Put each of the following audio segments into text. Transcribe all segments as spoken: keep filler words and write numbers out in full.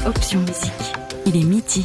Option musique. Il est midi.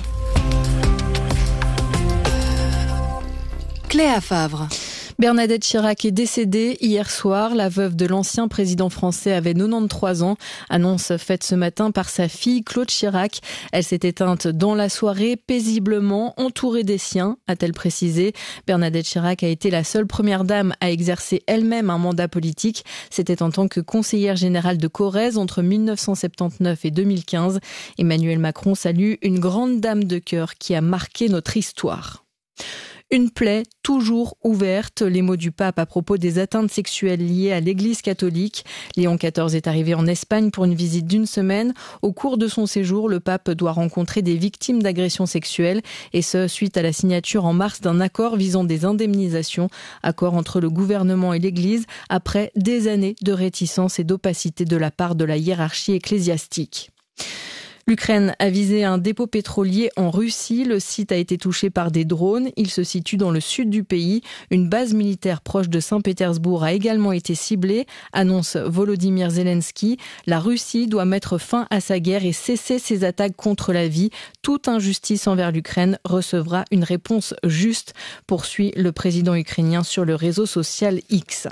Cléa Favre. Bernadette Chirac est décédée hier soir. La veuve de l'ancien président français avait quatre-vingt-treize ans. Annonce faite ce matin par sa fille Claude Chirac. Elle s'est éteinte dans la soirée, paisiblement, entourée des siens, a-t-elle précisé. Bernadette Chirac a été la seule première dame à exercer elle-même un mandat politique. C'était en tant que conseillère générale de Corrèze entre dix-neuf cent soixante-dix-neuf et deux mille quinze. Emmanuel Macron salue une grande dame de cœur qui a marqué notre histoire. Une plaie toujours ouverte, les mots du pape à propos des atteintes sexuelles liées à l'Église catholique. Léon quatorze est arrivé en Espagne pour une visite d'une semaine. Au cours de son séjour, le pape doit rencontrer des victimes d'agressions sexuelles, et ce, suite à la signature en mars d'un accord visant des indemnisations, accord entre le gouvernement et l'Église, après des années de réticence et d'opacité de la part de la hiérarchie ecclésiastique. L'Ukraine a visé un dépôt pétrolier en Russie. Le site a été touché par des drones. Il se situe dans le sud du pays. Une base militaire proche de Saint-Pétersbourg a également été ciblée, annonce Volodymyr Zelensky. La Russie doit mettre fin à sa guerre et cesser ses attaques contre la vie. Toute injustice envers l'Ukraine recevra une réponse juste, poursuit le président ukrainien sur le réseau social X.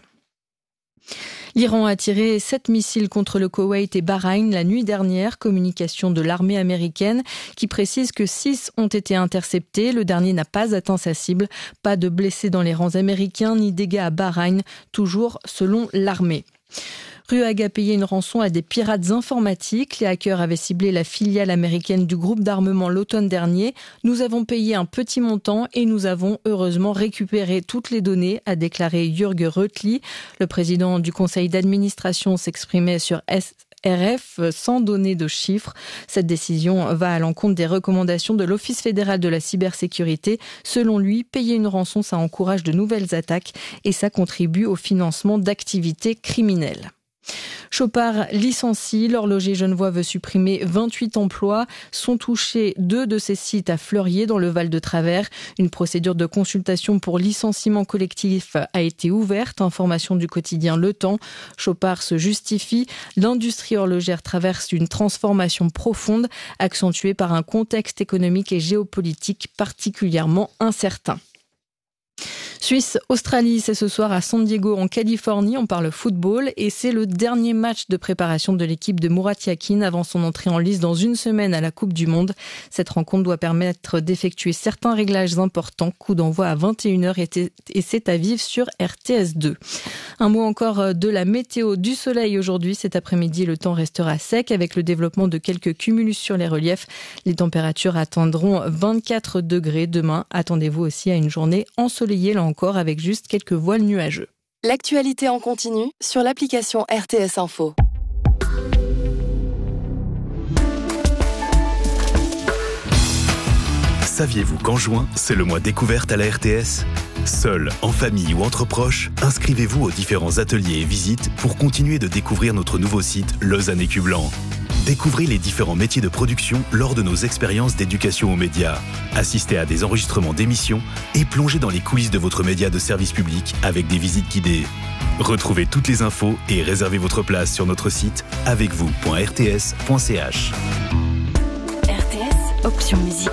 L'Iran a tiré sept missiles contre le Koweït et Bahreïn la nuit dernière, communication de l'armée américaine qui précise que six ont été interceptés. Le dernier n'a pas atteint sa cible. Pas de blessés dans les rangs américains ni dégâts à Bahreïn, toujours selon l'armée. Ruag a payé une rançon à des pirates informatiques. Les hackers avaient ciblé la filiale américaine du groupe d'armement l'automne dernier. Nous avons payé un petit montant et nous avons heureusement récupéré toutes les données, a déclaré Jürg Röttli. Le président du conseil d'administration s'exprimait sur S R F sans donner de chiffres. Cette décision va à l'encontre des recommandations de l'Office fédéral de la cybersécurité. Selon lui, payer une rançon, ça encourage de nouvelles attaques et ça contribue au financement d'activités criminelles. Chopard licencie, l'horloger genevois veut supprimer vingt-huit emplois. Sont touchés deux de ses sites à Fleurier dans le Val de Travers. Une procédure de consultation pour licenciement collectif a été ouverte. Information du quotidien Le Temps. Chopard se justifie. L'industrie horlogère traverse une transformation profonde, accentuée par un contexte économique et géopolitique particulièrement incertain. Suisse-Australie, c'est ce soir à San Diego en Californie, on parle football et c'est le dernier match de préparation de l'équipe de Murat Yakin avant son entrée en lice dans une semaine à la Coupe du Monde. Cette rencontre doit permettre d'effectuer certains réglages importants. Coup d'envoi à vingt et une heures et c'est à vivre sur R T S deux. Un mot encore de la météo, du soleil aujourd'hui. Cet après-midi, le temps restera sec avec le développement de quelques cumulus sur les reliefs. Les températures atteindront vingt-quatre degrés demain. Attendez-vous aussi à une journée ensoleillée, là encore, avec juste quelques voiles nuageux. L'actualité en continu sur l'application R T S Info. Saviez-vous qu'en juin, c'est le mois découverte à la R T S ? Seul, en famille ou entre proches, inscrivez-vous aux différents ateliers et visites pour continuer de découvrir notre nouveau site Lausanne Écu Blanc. Découvrez les différents métiers de production lors de nos expériences d'éducation aux médias. Assistez à des enregistrements d'émissions et plongez dans les coulisses de votre média de service public avec des visites guidées. Retrouvez toutes les infos et réservez votre place sur notre site avec vous point r t s point c h. R T S, option musique.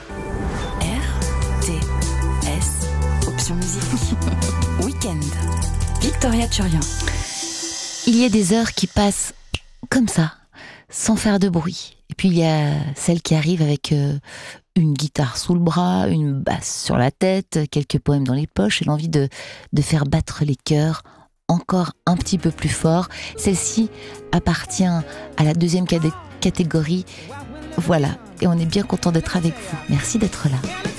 R T S, option musique. Week-end. Victoria Turian. Il y a des heures qui passent comme ça, sans faire de bruit. Et puis il y a celle qui arrive avec euh, une guitare sous le bras, une basse sur la tête, quelques poèmes dans les poches et l'envie de, de faire battre les cœurs encore un petit peu plus fort. Celle-ci appartient à la deuxième catégorie. Voilà, et on est bien content d'être avec vous. Merci d'être là.